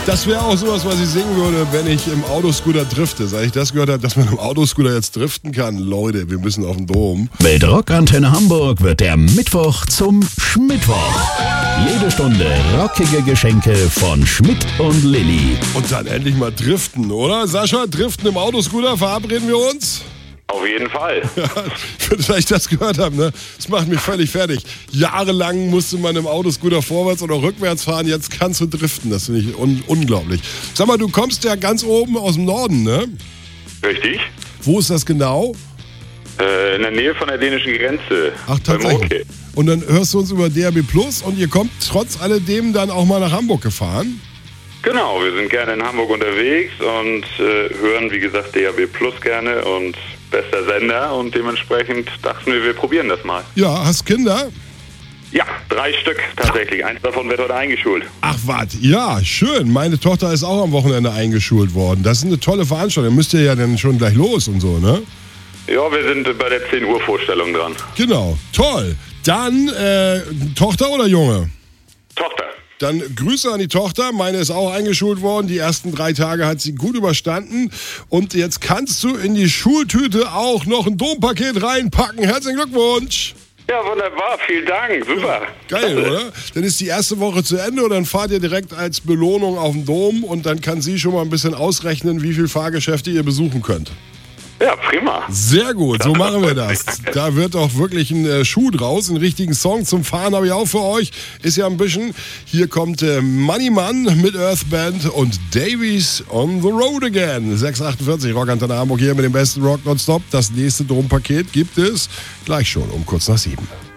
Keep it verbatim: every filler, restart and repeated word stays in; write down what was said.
Das wäre auch sowas, was ich singen würde, wenn ich im Autoscooter drifte. Seit ich das gehört habe, dass man im Autoscooter jetzt driften kann. Leute, wir müssen auf den Dom. Mit Rockantenne Hamburg wird der Mittwoch zum Schmittwoch. Jede Stunde rockige Geschenke von Schmidt und Lilly. Und dann endlich mal driften, oder? Sascha, driften im Autoscooter, verabreden wir uns? Auf jeden Fall. Ja, weil ich das gehört habe, ne? Das macht mich völlig fertig. Jahrelang musste man im Autoscooter vorwärts oder rückwärts fahren, jetzt kannst du driften. Das finde ich un- unglaublich. Sag mal, du kommst ja ganz oben aus dem Norden, ne? Richtig. Wo ist das genau? Äh, in der Nähe von der dänischen Grenze. Ach, tatsächlich. Und dann hörst du uns über D A B Plus und ihr kommt trotz alledem dann auch mal nach Hamburg gefahren? Genau, wir sind gerne in Hamburg unterwegs und äh, hören, wie gesagt, D A B Plus gerne und bester Sender und dementsprechend dachten wir, wir probieren das mal. Ja, hast Kinder? Ja, drei Stück tatsächlich. Eins davon wird heute eingeschult. Ach was, ja, schön. Meine Tochter ist auch am Wochenende eingeschult worden. Das ist eine tolle Veranstaltung. Müsst ihr ja dann schon gleich los und so, ne? Ja, wir sind bei der zehn Uhr Vorstellung dran. Genau, toll. Dann, äh, Tochter oder Junge? Tochter. Dann Grüße an die Tochter. Meine ist auch eingeschult worden. Die ersten drei Tage hat sie gut überstanden. Und jetzt kannst du in die Schultüte auch noch ein Dompaket reinpacken. Herzlichen Glückwunsch. Ja, wunderbar. Vielen Dank. Super. Geil, oder? Dann ist die erste Woche zu Ende und dann fahrt ihr direkt als Belohnung auf den Dom und dann kann sie schon mal ein bisschen ausrechnen, wie viele Fahrgeschäfte ihr besuchen könnt. Ja, prima. Sehr gut, so machen wir das. Da wird auch wirklich ein äh, Schuh draus, einen richtigen Song zum Fahren habe ich auch für euch. Ist ja ein bisschen. Hier kommt äh, Money Man mit Earth Band und Davies on the Road Again. sechs achtundvierzig Rockantenne Hamburg hier mit dem besten Rock nonstop. Das nächste Dompaket gibt es gleich schon um kurz nach sieben.